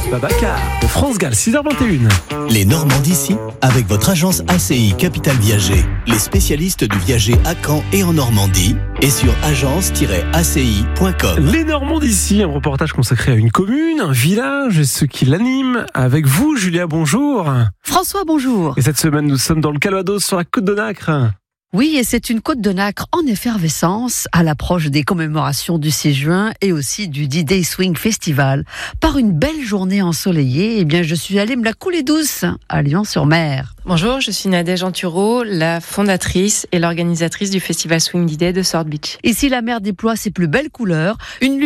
Babacar de France Gall, 6h21. Les Normands d'ici, avec votre agence ACI Capital Viager. Les spécialistes du viager à Caen et en Normandie et sur agence-aci.com. Les Normands d'ici, un reportage consacré à une commune, un village et ceux qui l'animent. Avec vous, Julia, bonjour. François, bonjour. Et cette semaine, nous sommes dans le Calvados, sur la côte de Nacre. Oui, et c'est une côte de Nacre en effervescence à l'approche des commémorations du 6 juin et aussi du D-Day Swing Festival. Par une belle journée ensoleillée, je suis allée me la couler douce à Lyon-sur-Mer. Bonjour, je suis Nadège Anturo, la fondatrice et l'organisatrice du Festival Swing D-Day de Sword Beach. Ici, la mer déploie ses plus belles couleurs, une